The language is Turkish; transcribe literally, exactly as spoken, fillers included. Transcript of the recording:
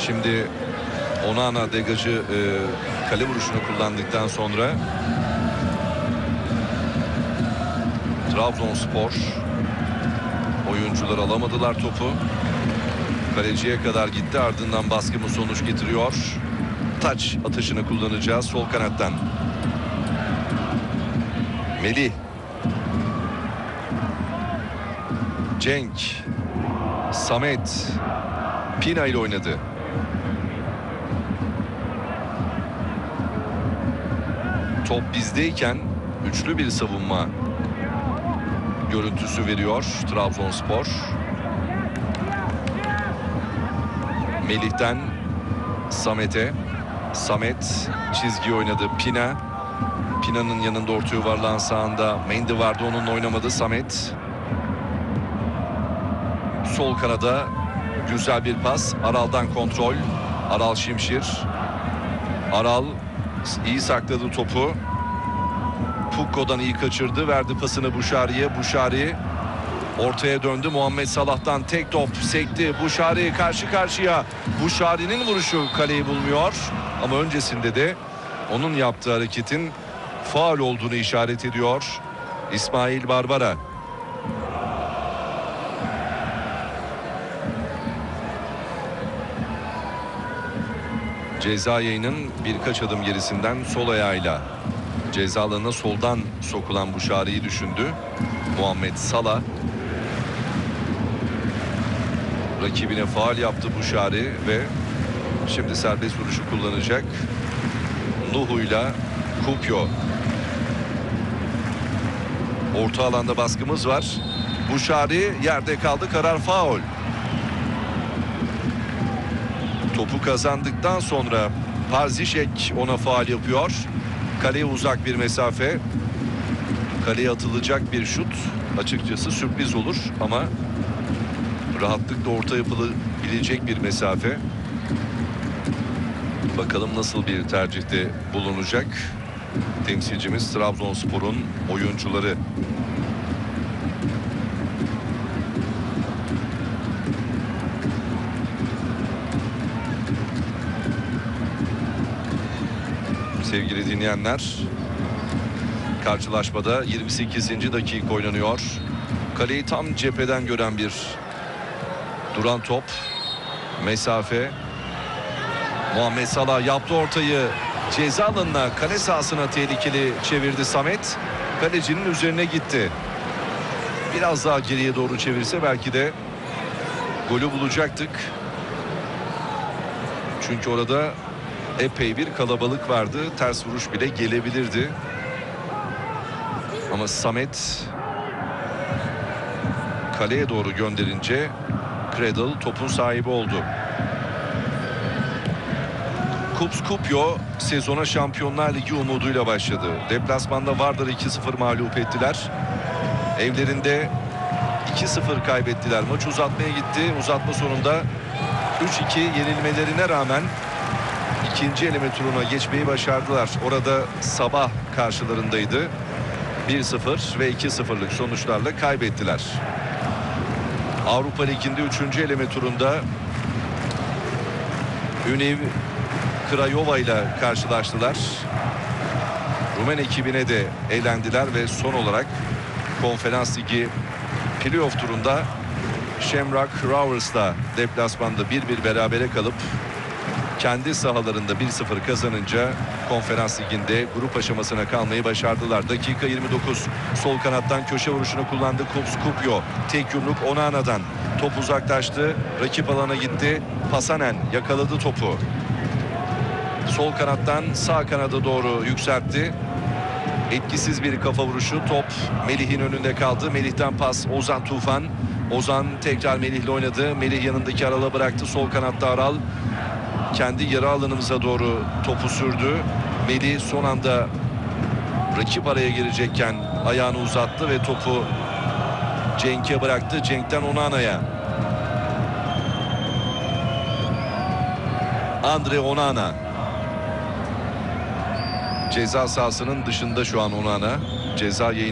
Şimdi Onana degajı e, kale vuruşunu kullandıktan sonra Trabzonspor oyuncular alamadılar topu. Kaleciye kadar gitti, ardından baskı mı sonuç getiriyor. Taç atışını kullanacağız sol kanattan. Melih. Cenk. Samet. Pina ile oynadı. Top bizdeyken üçlü bir savunma görüntüsü veriyor Trabzonspor. Melih'ten Samet'e. Samet çizgi oynadı. Pina. Pina'nın yanında orta yuvarlağın sağında Mendy vardı, onunla oynamadı Samet. Sol kanada güzel bir pas. Aral'dan kontrol. Aral Şimşir. Aral iyi sakladı topu. Pukko'dan iyi kaçırdı. Verdi pasını Buşari'ye. Buşari ortaya döndü. Muhammed Salah'tan tek top sekti. Buşari karşı karşıya. Buşari'nin vuruşu kaleyi bulmuyor. Ama öncesinde de onun yaptığı hareketin faul olduğunu işaret ediyor İsmail Barbara. Ceza yayının birkaç adım gerisinden sol ayağıyla ceza alanına soldan sokulan Buşari'yi düşündü Muhammed Salah. Rakibine faul yaptı Buşari ve şimdi serbest vuruşu kullanacak. Nuhu'yla Kupyo. Orta alanda baskımız var. Buşari yerde kaldı, karar faul. Topu kazandıktan sonra Parzişek ona faul yapıyor. Kaleye uzak bir mesafe. Kaleye atılacak bir şut açıkçası sürpriz olur ama rahatlıkla orta yapılabilecek bir mesafe. Bakalım nasıl bir tercihte bulunacak temsilcimiz Trabzonspor'un oyuncuları. Sevgili dinleyenler, karşılaşmada yirmi sekizinci dakika oynanıyor. Kaleyi tam cepheden gören bir duran top. Mesafe. Muhammed Salah yaptı ortayı. Ceza alanına, kale sahasına tehlikeli çevirdi Samet. Kalecinin üzerine gitti. Biraz daha geriye doğru çevirse belki de golü bulacaktık. Çünkü orada epey bir kalabalık vardı. Ters vuruş bile gelebilirdi. Ama Samet kaleye doğru gönderince Cradle topun sahibi oldu. Kups Kupyo sezona Şampiyonlar Ligi umuduyla başladı. Deplasmanda Vardar'ı iki sıfır mağlup ettiler. Evlerinde iki sıfır kaybettiler. Maç uzatmaya gitti. Uzatma sonunda üç iki yenilmelerine rağmen ikinci eleme turuna geçmeyi başardılar. Orada Sabah karşılarındaydı. bir sıfır ve iki sıfırlık sonuçlarla kaybettiler. Avrupa Ligi'nde üçüncü eleme turunda Üniv Craiova ile karşılaştılar. Rumen ekibine de elendiler ve son olarak Konferans Ligi playoff turunda Shamrock Rovers'la deplasmanda bir bir berabere kalıp kendi sahalarında bir sıfır kazanınca Konferans Ligi'nde grup aşamasına kalmayı başardılar. Dakika yirmi dokuz. Sol kanattan köşe vuruşunu kullandı Kups Kupyo. Tek yumruk Onana'dan. Top uzaklaştı. Rakip alana gitti. Pasanen yakaladı topu. Sol kanattan sağ kanada doğru yükseltti. Etkisiz bir kafa vuruşu. Top Melih'in önünde kaldı. Melih'ten pas Ozan Tufan. Ozan tekrar Melih'le oynadı. Melih yanındaki Aral'a bıraktı. Sol kanatta Aral kendi yarı alanımıza doğru topu sürdü. Melih son anda rakip araya girecekken ayağını uzattı ve topu Cenk'e bıraktı. Cenk'ten Onana'ya. Andre Onana. Ceza sahasının dışında şu an Onana. Ceza yayını